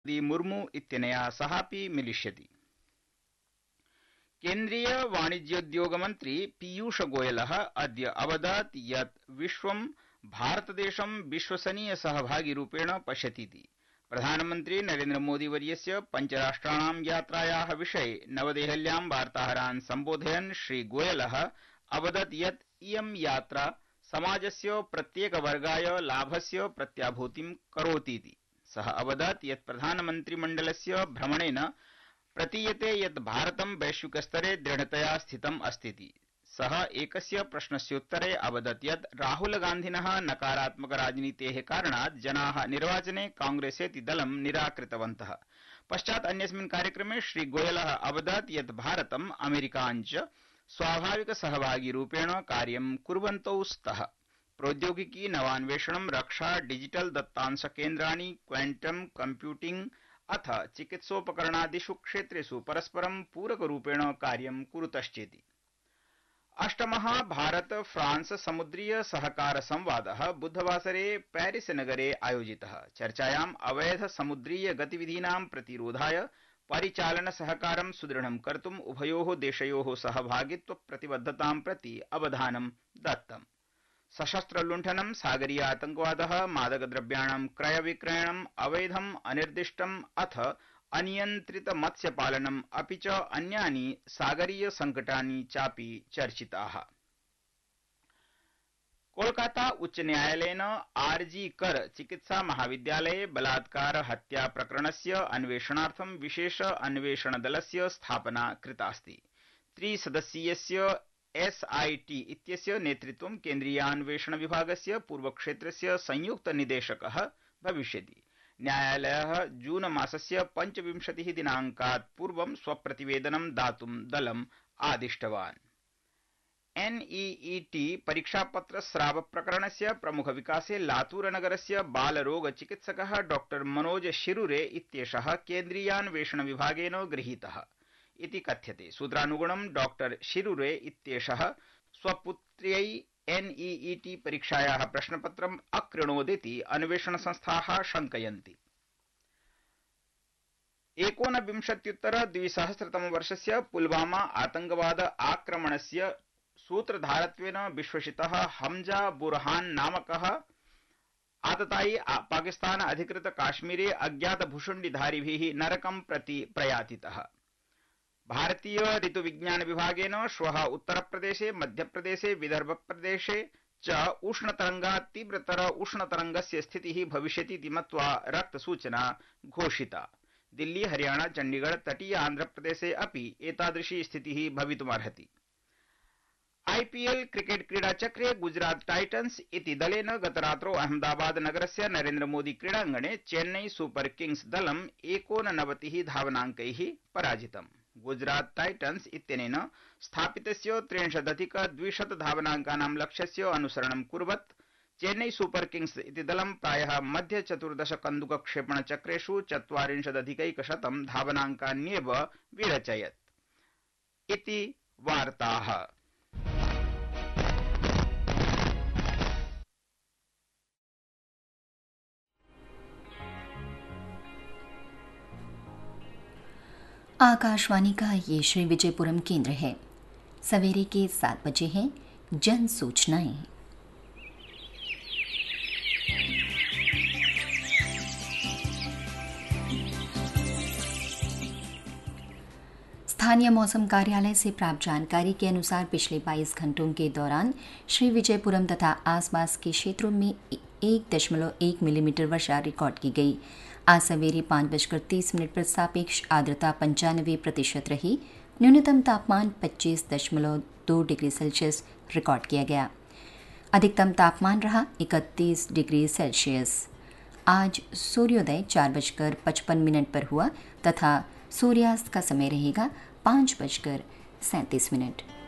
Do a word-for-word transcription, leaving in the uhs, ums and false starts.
द्रौपदी मुर्मू इत्यनया सहापि मिलिष्यति। केन्द्रीय वाणिज्योद्योग मन्त्री पीयूष गोयलः अद्य अवदत् यत् विश्वं भारतदेशं विश्वसनीय सहभागिरूपेण पश्यतीति। प्रधानमन्त्री नरेन्द्रमोदीवर्यस्य पञ्चराष्ट्राणां यात्रायाः विषये नवदेहल्यां वार्ताहरान् सम्बोधयन् श्रीगोयलः अवदत् यत् इयं यात्रा समाजस्य प्रत्येकवर्गाय लाभस्य प्रत्याभूतिं करोतीति। सः अवदत् यत् प्रधानमन्त्रिमण्डलस्य भ्रमणेन प्रतीयते यत् भारतं वैश्विकस्तरे दृढतया स्थितम् अस्तीति। सः एकस्य प्रश्नस्योत्तरे अवदत् यत् राहुलगान्धिनः नकारात्मक राजनीतेः कारणात् जनाः निर्वाचने कांग्रेसेति दलं निराकृतवन्तः। पश्चात् अन्यस्मिन् कार्यक्रमे श्रीगोयलः अवदत् यत् भारतम् अमेरिकाञ्च स्वाभाविक सहभागिरूपेण कार्यं कुर्वन्तौ स्तः। प्रौद्योगिकी नवान्वेषणं रक्षा डिजिटल दत्तांश केन्द्राणि क्वांटम कंप्यूटिंग अथ चिकित्सोपकरणादिषु क्षेत्रेषु परस्परं पूरकरूपेण कार्यं कुरुतश्चेति। अष्टमः भारत फ्रांस समुद्रीय सहकार संवादः बुधवासरे पेरिस नगरे आयोजितः। चर्चायाम् अवैध समुद्रीय गतिविधीनां प्रतिरोधाय परिचालन सहकारं सुदृढं कर्तुम् उभयोः देशयोः सहभागित्व प्रतिबद्धतां प्रति अवधानं दत्तम्। सशस्त्र लुण्ठनं, सागरीय आतंकवादः, मादकद्रव्याणां क्रय विक्रयणम्, अवैधम् अनिर्दिष्टम् अथ अनियन्त्रित मत्स्यपालनम् अपि च अन्यानि सागरीय संकटानि चापि चर्चिताः। कोलकाता उच्च न्यायालयेन आरजी कर चिकित्सा महाविद्यालये बलात्कार हत्या प्रकरणस्य अन्वेषणार्थं विशेष अन्वेषण दलस्य स्थापना कृतास्ति। त्रिसदस्यीयस्य एसआईटी इत्यस्य नेतृत्वं केन्द्रीयान्वेषण विभागस्य पूर्वक्षेत्रस्य संयुक्त निदेशकः भविष्यति। न्यायालयः जून मासस्य पञ्चविंशतिः दिनाङ्कात् पूर्वं स्वप्रतिवेदनं दातुं दलम् आदिष्टवान्। एनईईटी परीक्षापत्र स्राव प्रकरणस्य प्रमुख विकासे लातूरनगरस्य बालरोग चिकित्सकः डॉक्टर मनोज शिरुरे इत्येषः केन्द्रीयान्वेषण विभागेन गृहीतः इति कथ्यते। सूत्रानुगुणं डॉक्टर शिरुरे इत्येषः स्वपुत्र्यै एनईईटी परीक्षायाः प्रश्नपत्रम् अकृणोदिति अन्वेषण संस्थाः शङ्कयन्ति। एकोनविंशत्युत्तर द्विसहस्रतमवर्षस्य पुलवामा आतंकवाद आक्रमणस्य सूत्रधारत्वेन विश्वसितः हमजा बुरहान नामकः आततायी पाकिस्तान अधिकृत काश्मीरे अज्ञात भूषुण्डिधारिभिः नरकं प्रति प्रयातितः। भारतीय ऋतुविज्ञान विभागेन श्वः उत्तरप्रदेशे, मध्यप्रदेशे, विदर्भप्रदेशे च उष्णतरंगात् तीव्रतर उष्णतरंगस्य स्थितिः भविष्यति मत्वा रक्तसूचना घोषिता। दिल्ली, हरियाणा, चंडीगढ़, तटीय आंध्रप्रदेशे अपि एतादृशी स्थितिः भवितुमर्हति। आईपीएल क्रिकेट क्रीडाचक्रे गुजरात टाइटन्स इति दलेन गतरात्रौ अहमदाबाद नगरस्य नरेन्द्र मोदी क्रीडाङ्गणे Chennai super Kings दलम् एकोननवतिः धावनाङ्कैः पराजितम्। Gujarat titans इत्यनेन स्थापितस्य त्रिंशदधिक द्विशत धावनाङ्कानां लक्ष्यस्य अनुसरणं कुर्वत् चेन्नई सुपर किंग्स इति दलं प्रायः मध्य चतुर्दश कन्दुक क्षेपण चक्रेषु चत्वारिंशदधिकैकशतं धावनाङ्कान्येव विरचयत् इति वार्ताः। आकाशवाणी का ये श्री विजयपुरम केंद्र है। सवेरे के सात बजे हैं जन सूचनाएं। स्थानीय मौसम कार्यालय से प्राप्त जानकारी के अनुसार पिछले बाईस घंटों के दौरान श्री विजयपुरम तथा आसपास के क्षेत्रों में एक दशमलव एक मिलीमीटर वर्षा रिकॉर्ड की गई। आज सवेरे पाँच बजकर तीस मिनट पर सापेक्ष आर्द्रता पंचानवे प्रतिशत रही। न्यूनतम तापमान पच्चीस दशमलव दो डिग्री सेल्सियस रिकॉर्ड किया गया। अधिकतम तापमान रहा इकतीस डिग्री सेल्सियस। आज सूर्योदय चार बजकर पचपन मिनट पर हुआ तथा सूर्यास्त का समय रहेगा पाँच बजकर सैंतीस मिनट।